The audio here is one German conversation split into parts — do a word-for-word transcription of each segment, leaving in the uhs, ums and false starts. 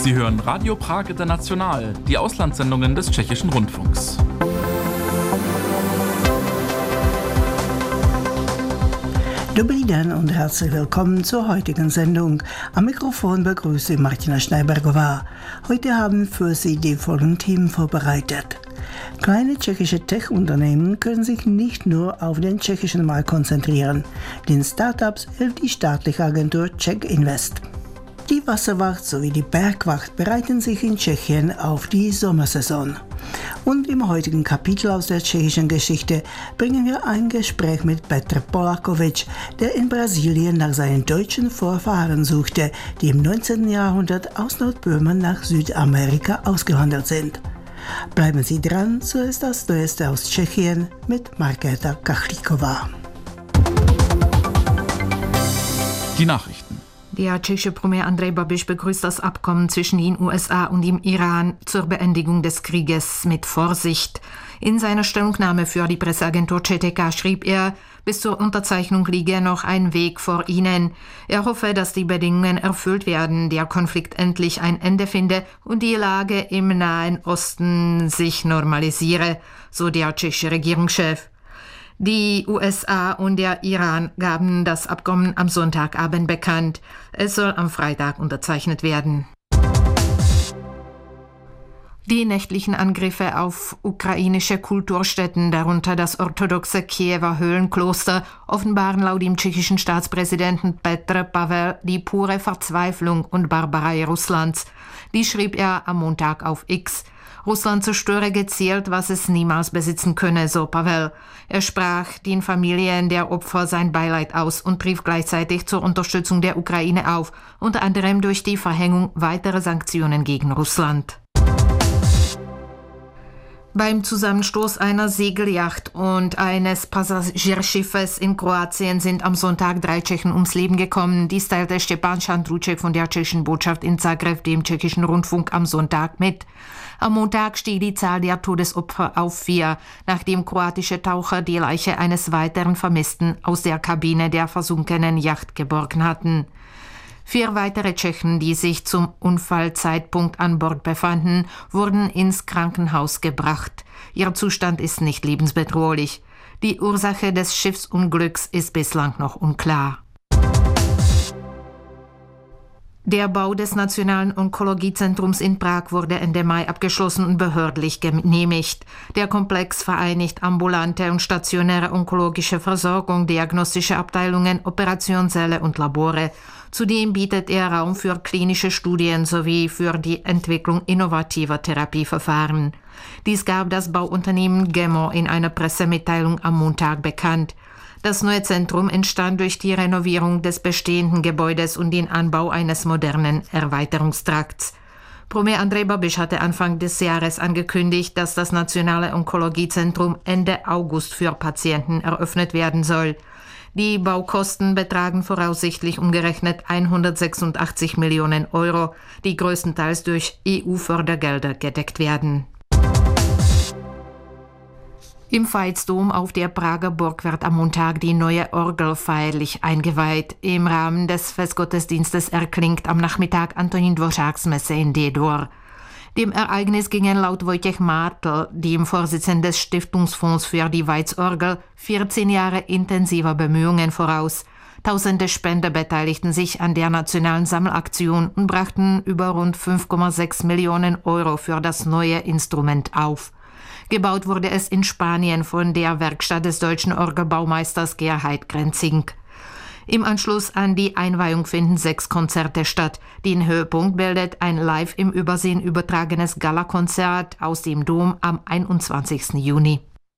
Sie hören Radio Prag International, die Auslandssendungen des Tschechischen Rundfunks. Dobrý den und herzlich willkommen zur heutigen Sendung. Am Mikrofon begrüße Martina Schneibergová. Heute haben für Sie die folgenden Themen vorbereitet. Kleine tschechische Tech-Unternehmen können sich nicht nur auf den tschechischen Markt konzentrieren. Den Startups hilft die staatliche Agentur Czech Invest. Die Wasserwacht sowie die Bergwacht bereiten sich in Tschechien auf die Sommersaison. Und im heutigen Kapitel aus der tschechischen Geschichte bringen wir ein Gespräch mit Petr Polakovič, der in Brasilien nach seinen deutschen Vorfahren suchte, die im neunzehnten Jahrhundert aus Nordböhmen nach Südamerika ausgewandert sind. Bleiben Sie dran, so ist das Neueste aus Tschechien mit Markéta Kachlíková. Die Nachrichten. Der tschechische Premier Andrej Babiš begrüßt das Abkommen zwischen den U S A und dem Iran zur Beendigung des Krieges mit Vorsicht. In seiner Stellungnahme für die Presseagentur C T K schrieb er, bis zur Unterzeichnung liege noch ein Weg vor ihnen. Er hoffe, dass die Bedingungen erfüllt werden, der Konflikt endlich ein Ende finde und die Lage im Nahen Osten sich normalisiere, so der tschechische Regierungschef. Die U S A und der Iran gaben das Abkommen am Sonntagabend bekannt. Es soll am Freitag unterzeichnet werden. Die nächtlichen Angriffe auf ukrainische Kulturstätten, darunter das orthodoxe Kiewer Höhlenkloster, offenbaren laut dem tschechischen Staatspräsidenten Petr Pavel die pure Verzweiflung und Barbarei Russlands. Die schrieb er am Montag auf X. Russland zerstöre gezielt, was es niemals besitzen könne, so Pavel. Er sprach den Familien der Opfer sein Beileid aus und rief gleichzeitig zur Unterstützung der Ukraine auf, unter anderem durch die Verhängung weiterer Sanktionen gegen Russland. Beim Zusammenstoß einer Segelyacht und eines Passagierschiffes in Kroatien sind am Sonntag drei Tschechen ums Leben gekommen. Dies teilte Stepan Šandruček von der tschechischen Botschaft in Zagreb dem tschechischen Rundfunk am Sonntag mit. Am Montag stieg die Zahl der Todesopfer auf vier, nachdem kroatische Taucher die Leiche eines weiteren Vermissten aus der Kabine der versunkenen Yacht geborgen hatten. Vier weitere Tschechen, die sich zum Unfallzeitpunkt an Bord befanden, wurden ins Krankenhaus gebracht. Ihr Zustand ist nicht lebensbedrohlich. Die Ursache des Schiffsunglücks ist bislang noch unklar. Der Bau des Nationalen Onkologiezentrums in Prag wurde Ende Mai abgeschlossen und behördlich genehmigt. Der Komplex vereinigt ambulante und stationäre onkologische Versorgung, diagnostische Abteilungen, Operationssäle und Labore. Zudem bietet er Raum für klinische Studien sowie für die Entwicklung innovativer Therapieverfahren. Dies gab das Bauunternehmen Gemo in einer Pressemitteilung am Montag bekannt. Das neue Zentrum entstand durch die Renovierung des bestehenden Gebäudes und den Anbau eines modernen Erweiterungstrakts. Premier Andrej Babiš hatte Anfang des Jahres angekündigt, dass das Nationale Onkologiezentrum Ende August für Patienten eröffnet werden soll. Die Baukosten betragen voraussichtlich umgerechnet hundertsechsundachtzig Millionen Euro, die größtenteils durch E U-Fördergelder gedeckt werden. Im Veitsdom auf der Prager Burg wird am Montag die neue Orgel feierlich eingeweiht. Im Rahmen des Festgottesdienstes erklingt am Nachmittag Antonín Dvořáks Messe in D-Dur. Dem Ereignis gingen laut Wojciech Martl, dem Vorsitzenden des Stiftungsfonds für die Weizorgel, vierzehn Jahre intensiver Bemühungen voraus. Tausende Spender beteiligten sich an der nationalen Sammelaktion und brachten über rund fünf Komma sechs Millionen Euro für das neue Instrument auf. Gebaut wurde es in Spanien von der Werkstatt des deutschen Orgelbaumeisters Gerhard Grenzing. Im Anschluss an die Einweihung finden sechs Konzerte statt. Den Höhepunkt bildet ein live im Überseen übertragenes Galakonzert aus dem Dom am einundzwanzigsten Juni.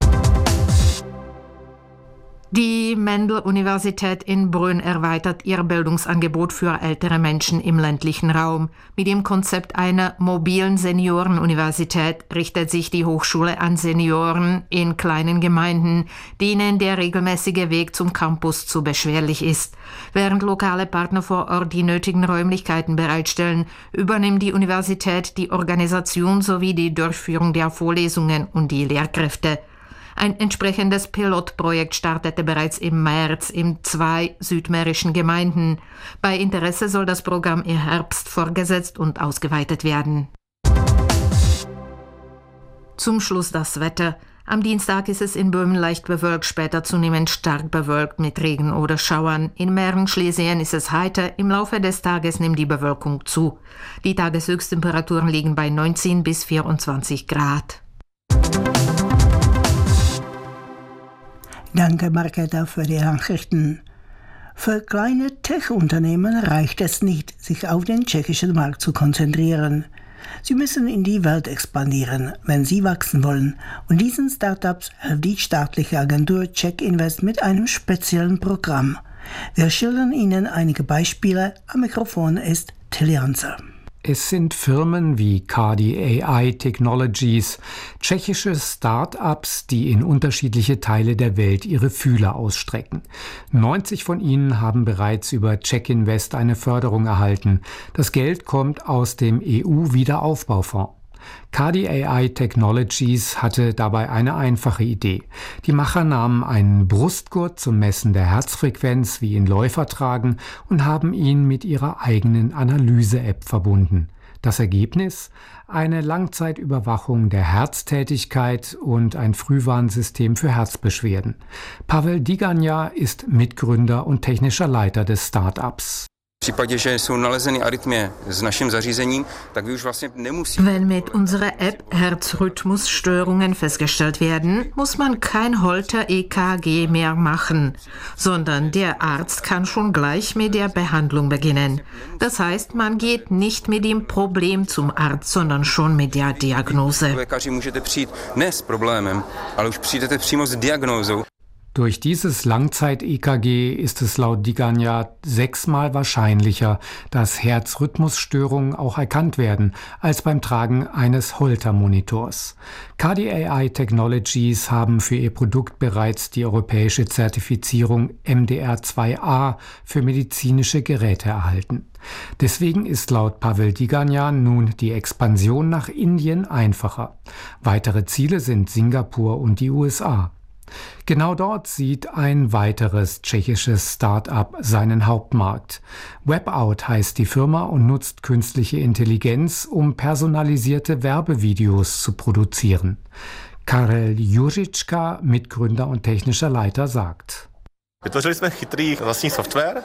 Die Mendel-Universität in Brünn erweitert ihr Bildungsangebot für ältere Menschen im ländlichen Raum. Mit dem Konzept einer mobilen Seniorenuniversität richtet sich die Hochschule an Senioren in kleinen Gemeinden, denen der regelmäßige Weg zum Campus zu beschwerlich ist. Während lokale Partner vor Ort die nötigen Räumlichkeiten bereitstellen, übernimmt die Universität die Organisation sowie die Durchführung der Vorlesungen und die Lehrkräfte. Ein entsprechendes Pilotprojekt startete bereits im März in zwei südmährischen Gemeinden. Bei Interesse soll das Programm im Herbst fortgesetzt und ausgeweitet werden. Zum Schluss das Wetter. Am Dienstag ist es in Böhmen leicht bewölkt, später zunehmend stark bewölkt mit Regen oder Schauern. In mehreren Schlesien ist es heiter, im Laufe des Tages nimmt die Bewölkung zu. Die Tageshöchsttemperaturen liegen bei neunzehn bis vierundzwanzig Grad. Danke, Marketa, für die Nachrichten. Für kleine Tech-Unternehmen reicht es nicht, sich auf den tschechischen Markt zu konzentrieren. Sie müssen in die Welt expandieren, wenn sie wachsen wollen. Und diesen Startups hilft die staatliche Agentur Czech Invest mit einem speziellen Programm. Wir schildern Ihnen einige Beispiele. Am Mikrofon ist Till Janzer. Es sind Firmen wie K D A I Technologies, tschechische Start-ups, die in unterschiedliche Teile der Welt ihre Fühler ausstrecken. neunzig von ihnen haben bereits über Czech Invest eine Förderung erhalten. Das Geld kommt aus dem E U-Wiederaufbaufonds. K D A I Technologies hatte dabei eine einfache Idee. Die Macher nahmen einen Brustgurt zum Messen der Herzfrequenz, wie ihn Läufer tragen, und haben ihn mit ihrer eigenen Analyse-App verbunden. Das Ergebnis? Eine Langzeitüberwachung der Herztätigkeit und ein Frühwarnsystem für Herzbeschwerden. Pavel Diganja ist Mitgründer und technischer Leiter des Start-ups. Wenn mit unserer App Herzrhythmusstörungen festgestellt werden, muss man kein Holter-E K G mehr machen, sondern der Arzt kann schon gleich mit der Behandlung beginnen. Das heißt, man geht nicht mit dem Problem zum Arzt, sondern schon mit der Diagnose. Durch dieses Langzeit-E K G ist es laut Diganja sechsmal wahrscheinlicher, dass Herzrhythmusstörungen auch erkannt werden, als beim Tragen eines Holter-Monitors. K D A I Technologies haben für ihr Produkt bereits die europäische Zertifizierung M D R zwei A für medizinische Geräte erhalten. Deswegen ist laut Pavel Diganja nun die Expansion nach Indien einfacher. Weitere Ziele sind Singapur und die U S A. Genau dort sieht ein weiteres tschechisches Start-up seinen Hauptmarkt. Webout heißt die Firma und nutzt künstliche Intelligenz, um personalisierte Werbevideos zu produzieren. Karel Juřička, Mitgründer und technischer Leiter, sagt: